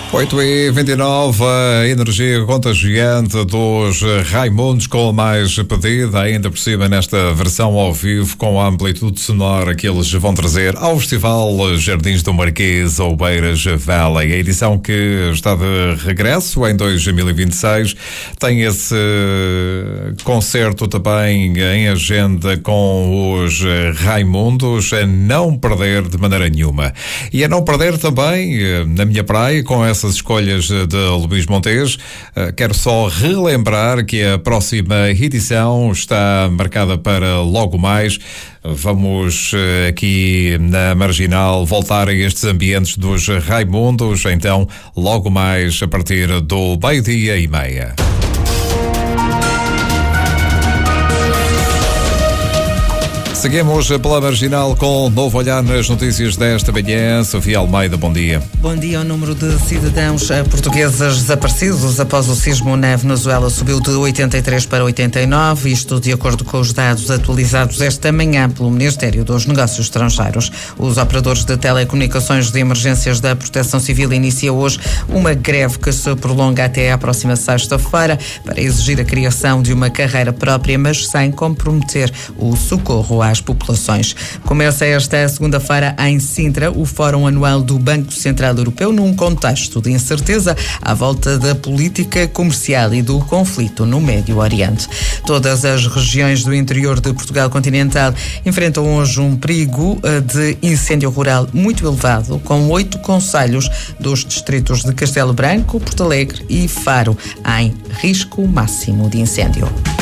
8h29, a energia contagiante dos Raimundos com a mais pedida, ainda por cima nesta versão ao vivo, com a amplitude sonora que eles vão trazer ao Festival Jardins do Marquês ou Beiras Valley. A edição que está de regresso em 2026 tem esse concerto também em agenda com os Raimundos, a não perder de maneira nenhuma. E a não perder também na minha praia com essas escolhas de Luís Montes. Quero só relembrar que a próxima edição está marcada para logo mais. Vamos aqui na Marginal voltar a estes ambientes dos Raimundos, então logo mais a partir do 12h30. Seguimos pela Marginal com um novo olhar nas notícias desta manhã. Sofia Almeida, bom dia. Bom dia. O número de cidadãos portugueses desaparecidos após o sismo na Venezuela subiu de 83 para 89, isto de acordo com os dados atualizados esta manhã pelo Ministério dos Negócios Estrangeiros. Os operadores de telecomunicações de emergências da Proteção Civil iniciam hoje uma greve que se prolonga até à próxima sexta-feira para exigir a criação de uma carreira própria, mas sem comprometer o socorro às populações. Começa esta segunda-feira em Sintra o Fórum Anual do Banco Central Europeu num contexto de incerteza à volta da política comercial e do conflito no Médio Oriente. Todas as regiões do interior de Portugal continental enfrentam hoje um perigo de incêndio rural muito elevado, com 8 concelhos dos distritos de Castelo Branco, Porto Alegre e Faro em risco máximo de incêndio.